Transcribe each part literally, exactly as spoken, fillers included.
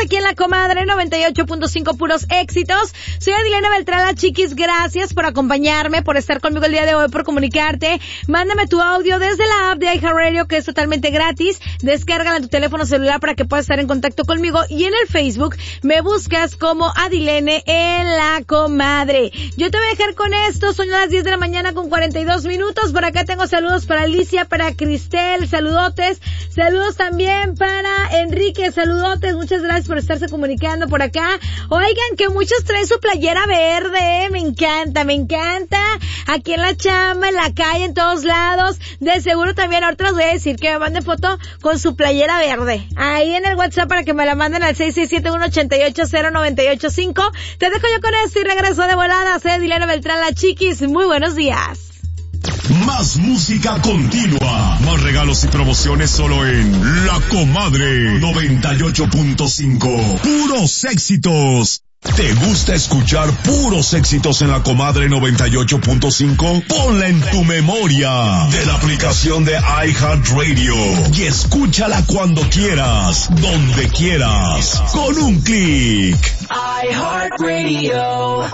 aquí en La Comadre noventa y ocho punto cinco, puros éxitos. Soy Adilena Beltrán, la Chiquis. Gracias por acompañarme, por estar conmigo el día de hoy, por comunicarte. Mándame tu audio desde la app de iHeartRadio, que es totalmente gratis. Descárgala en tu teléfono celular para que puedas estar en contacto conmigo. Y en el Facebook me buscas como Adilene en La Comadre. Yo te voy a dejar con esto. Son las diez de la mañana con cuarenta y dos minutos. Por acá tengo saludos para Alicia, para Cristel, saludotes. Saludos también para Enrique, saludotes. Muchas gracias por estarse comunicando por acá. Oigan, que muchos traen su playera verde. Me encanta, me encanta. Aquí en la chamba, en la calle, en todos lados. De seguro también ahorita les voy a decir que me manden foto con su playera verde. Ahí en el WhatsApp para que me la manden al seis seis siete uno ocho ocho cero nueve ocho cinco. Te dejo yo con esto y regreso de volada. Soy Adilena Beltrán, la Chiquis. Muy buenos días. Más música continua, más regalos y promociones solo en La Comadre noventa y ocho punto cinco. Puros éxitos. ¿Te gusta escuchar puros éxitos en La Comadre noventa y ocho punto cinco? Ponla en tu memoria de la aplicación de iHeartRadio y escúchala cuando quieras, donde quieras, con un clic. iHeartRadio.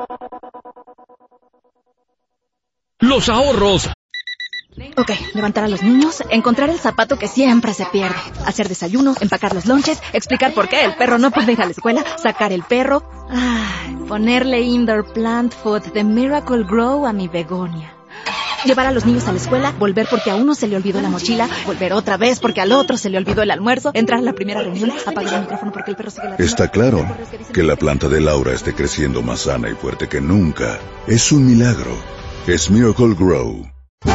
Los ahorros. Ok, levantar a los niños, encontrar el zapato que siempre se pierde, hacer desayuno, empacar los lonches, explicar por qué el perro no puede ir a la escuela, sacar el perro, ay, ponerle indoor plant food de Miracle Grow a mi begonia. Llevar a los niños a la escuela, volver porque a uno se le olvidó la mochila, volver otra vez porque al otro se le olvidó el almuerzo, entrar a la primera reunión, apagar el micrófono porque el perro sigue ladrando. Está claro que la planta de Laura esté creciendo más sana y fuerte que nunca. Es un milagro. Es Miracle Grow.